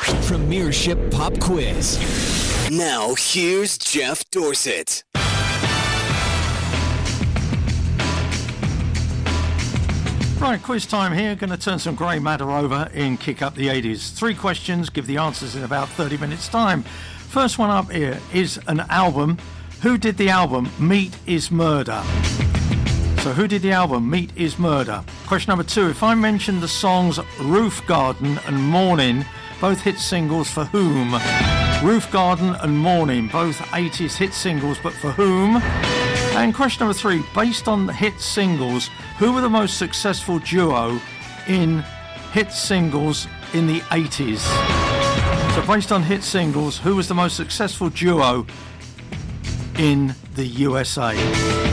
Premiership Pop Quiz. Now, here's Jeff Dorsett. Right, quiz time here. Going to turn some grey matter over in Kick Up the 80s. 3 questions, give the answers in about 30 minutes' time. First one up here is an album. Who did the album Meat is Murder? So who did the album Meat is Murder? Question number 2, if I mention the songs Roof Garden and Morning, both hit singles, for whom? Roof Garden and Morning, both 80s hit singles, but for whom? And question number 3, based on the hit singles, who were the most successful duo in hit singles in the 80s? So based on hit singles, who was the most successful duo in the USA?